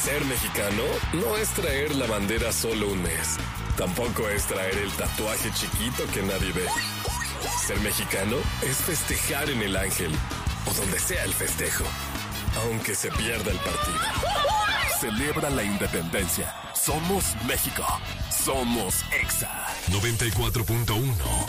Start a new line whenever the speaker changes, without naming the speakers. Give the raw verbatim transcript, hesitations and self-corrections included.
Ser mexicano no es traer la bandera solo un mes. Tampoco es traer el tatuaje chiquito que nadie ve. Ser mexicano es festejar en el Ángel o donde sea el festejo, aunque se pierda el partido. Celebra la independencia. Somos México. Somos Exa.
noventa y cuatro punto uno